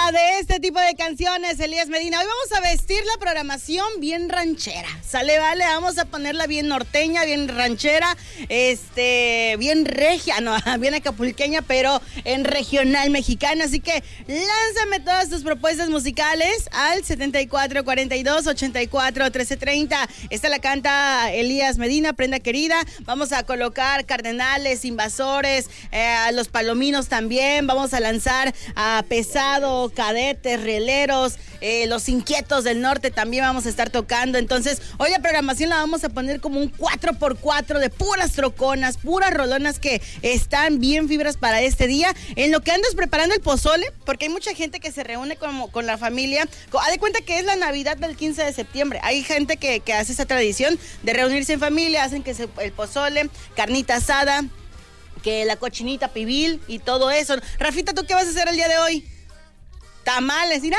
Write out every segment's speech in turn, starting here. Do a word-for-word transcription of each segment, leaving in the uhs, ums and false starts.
hora de este tipo de canciones, Elías Medina. Hoy vamos a vestir la programación bien ranchera. Sale, vale, vamos a ponerla bien norteña, bien ranchera, este, bien regia, no, bien acapulqueña, pero en regional mexicano. Así que lánzame todas tus propuestas musicales al setenta y cuatro cuarenta y dos ochenta y cuatro trece treinta. Esta la canta Elías Medina, Prenda Querida. Vamos a colocar Cardenales, Invasores, eh, los Palominos también. Vamos a lanzar a Pesado, Cadetes, Rieleros, eh, Los Inquietos del Norte también vamos a estar tocando. Entonces, hoy la programación la vamos a poner como un cuatro por cuatro de puras troconas, puras rolonas que están bien fibras para este día. En lo que andas preparando el pozole, porque hay mucha gente que se reúne como con la familia. Haz de cuenta que es la Navidad del quince de septiembre. Hay gente que, que hace esa tradición de reunirse en familia, hacen que se, el pozole, carnita asada, que la cochinita pibil y todo eso. Rafita, ¿tú qué vas a hacer el día de hoy? Tamales, mira.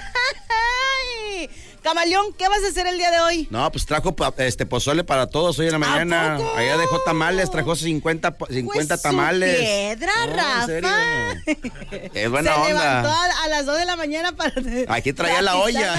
Camaleón, ¿qué vas a hacer el día de hoy? No, pues trajo este pozole para todos hoy en la mañana. Allá dejó tamales, trajo cincuenta, cincuenta pues tamales. Piedra, no, Rafa. Es buena Se onda. levantó a, a las dos de la mañana para... Aquí traía la olla.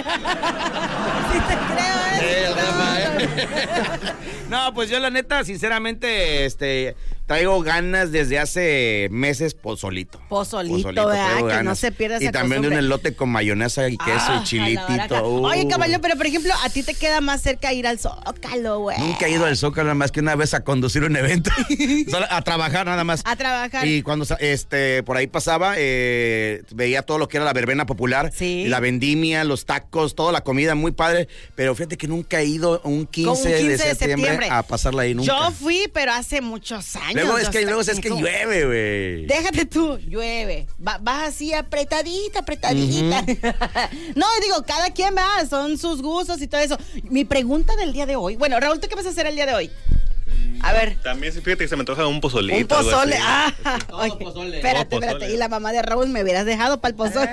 Sí te creo, ¿eh? Sí, el Rafa, ¿eh? No, pues yo la neta, sinceramente, este... traigo ganas desde hace meses pozolito. Pozolito, pozolito ¿verdad? Que ganas. No se pierda esa Y también costumbre. de un elote con mayonesa y queso ah, y chilitito. Uh. Oye, caballo, pero por ejemplo, a ti te queda más cerca ir al Zócalo, güey. Nunca he ido al Zócalo, nada más que una vez a conducir un evento. A trabajar nada más. A trabajar. Y cuando este por ahí pasaba, eh, veía todo lo que era la verbena popular. Sí. La vendimia, los tacos, toda la comida, muy padre. Pero fíjate que nunca he ido un quince, un quince de, septiembre de septiembre a pasarla ahí nunca. Yo fui, pero hace muchos años. Luego es que, luego es que llueve, güey. Déjate tú, llueve. Va, vas así apretadita, apretadita. Uh-huh. No, digo, cada quien va, son sus gustos y todo eso. Mi pregunta del día de hoy. Bueno, Raúl, ¿tú qué vas a hacer el día de hoy? A ver. También fíjate que se me antoja un pozolito. Un pozole. Ah, oye, pozole. Espérate, pozole. espérate. Y la mamá de Raúl me hubieras dejado para el pozole.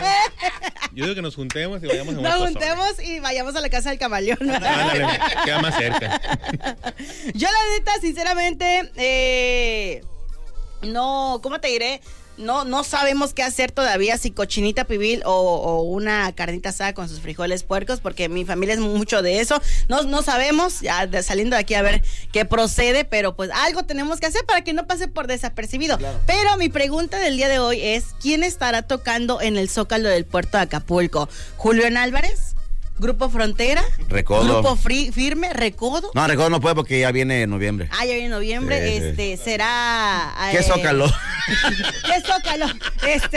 Yo digo que nos juntemos y vayamos a un Nos pozole. juntemos y vayamos a la casa del camaleón. Ándale, queda más cerca. Yo la neta, sinceramente, eh, no, ¿cómo te diré? No, no sabemos qué hacer todavía, si cochinita pibil o, o una carnita asada con sus frijoles puercos, porque mi familia es mucho de eso. No, no sabemos, ya de, saliendo de aquí a ver qué procede, pero pues algo tenemos que hacer para que no pase por desapercibido. Claro. Pero mi pregunta del día de hoy es, ¿quién estará tocando en el Zócalo del puerto de Acapulco? ¿Julián Álvarez? ¿Grupo Frontera? Recodo. ¿Grupo free, Firme? ¿Recodo? No, Recodo no puede porque ya viene en noviembre. Ah, ya viene en noviembre. Sí, este, sí. será... ¿Qué eh, Zócalo? ¿Qué Zócalo? Este...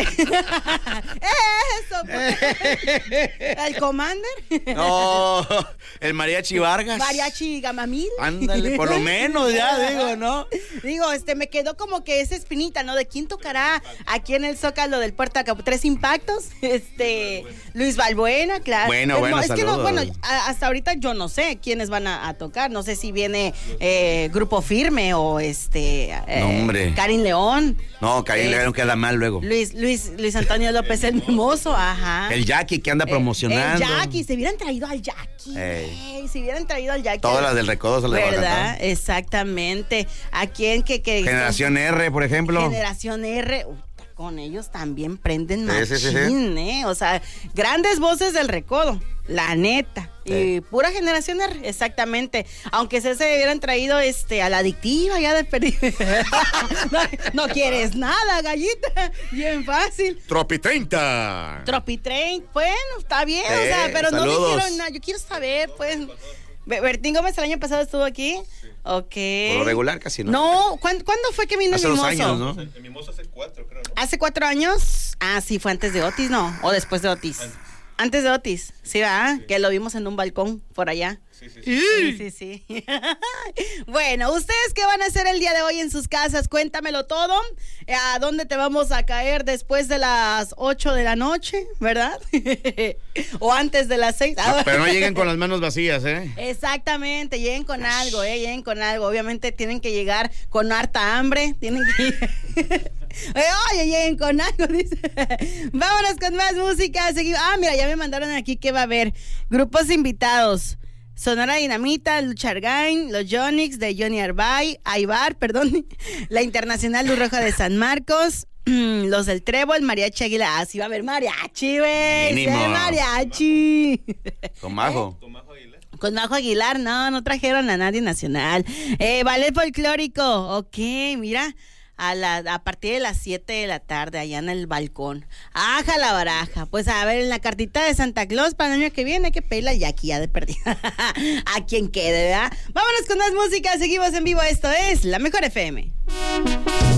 Eso. ¿El Commander? No, el Mariachi Vargas. Mariachi Gamamil. Ándale, por lo menos ya, digo, ¿no? Digo, este, me quedó como que esa espinita, ¿no? ¿De quién tocará aquí en el Zócalo del Puerto Acapulco? Tres Impactos, este... Luis Balbuena, claro. Bueno, bueno, es que no, bueno, hasta ahorita yo no sé quiénes van a, a tocar, no sé si viene eh, Grupo Firme o este eh, no, hombre. Karin León. No, Karin eh, León queda mal luego. Luis, Luis, Luis Antonio López el Mimoso, ajá. El Jackie que anda promocionando. El Jackie, se hubieran traído al Jackie. Ey, se hubieran traído al Jackie. Todas las del Recodo se le van a cantar. Exactamente. ¿A quién que, que Generación R, por ejemplo. Generación R. Uh, con ellos también prenden machín, sí, sí, sí. ¿eh? O sea, grandes voces del Recodo, la neta. Sí. Y pura generación R, exactamente. Aunque se se hubieran traído este a la adictiva ya de perdido. no, no quieres nada, gallita. Bien fácil. Tropi treinta. Tropi treinta, bueno, está bien, eh, o sea, pero saludos. No dijeron nada. Yo quiero saber, pues. Bertín Gómez el año pasado estuvo aquí. Ok. Por lo regular casi no. No, ¿cuándo, ¿cuándo fue que vino hace el Mimoso? Hace dos años, ¿no? El Mimoso hace cuatro, creo, ¿no? ¿Hace cuatro años? Ah, sí, fue antes de Otis, ¿no? ¿O después de Otis? Antes, antes de Otis, sí, ¿verdad? Sí. Que lo vimos en un balcón por allá. Sí, sí, sí. Sí, sí, sí. Bueno, ¿ustedes qué van a hacer el día de hoy en sus casas? Cuéntamelo todo. ¿A dónde te vamos a caer después de las ocho de la noche, verdad? O antes de las seis. No, pero no lleguen con las manos vacías, ¿eh? Exactamente, lleguen con algo, ¿eh? Lleguen con algo. Obviamente tienen que llegar con harta hambre. Tienen que... Oye, lleguen con algo, dice. Vámonos con más música. Seguimos. Ah, mira, ya me mandaron aquí que va a haber grupos invitados. Sonora Dinamita, Luchargain, los Yonix de Johnny Arbay, Aybar, perdón, la Internacional Luz Roja de San Marcos, los del Trébol, Mariachi Águila. Ah, sí va a haber mariachi, güey. Sí Mínimo. hay mariachi. Con Majo. Con Majo Aguilar. Con Majo Aguilar, no, no trajeron a nadie nacional. Eh, ballet folclórico, ok, mira, a, la, a partir de las siete de la tarde, allá en el balcón. Aja la baraja. Pues a ver, en la cartita de Santa Claus para el año que viene, hay que pedirla ya aquí, ya de perdida. A quien quede, ¿verdad? Vámonos con más música, seguimos en vivo, esto es La Mejor F M.